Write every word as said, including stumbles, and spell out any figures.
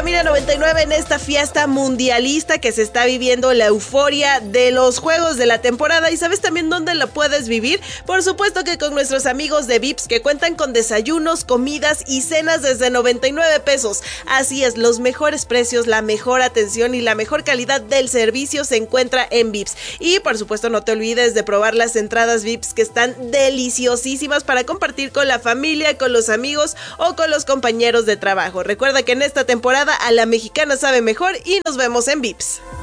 Familia noventa y nueve en esta fiesta mundialista que se está viviendo la euforia de los juegos de la temporada. ¿Y sabes también dónde lo puedes vivir? Por supuesto que con nuestros amigos de Vips, que cuentan con desayunos, comidas y cenas desde noventa y nueve pesos. Así es, los mejores precios, la mejor atención y la mejor calidad del servicio se encuentra en Vips. Y por supuesto no te olvides de probar las entradas Vips, que están deliciosísimas para compartir con la familia, con los amigos o con los compañeros de trabajo. Recuerda que en esta temporada a la mexicana sabe mejor y nos vemos en Vips.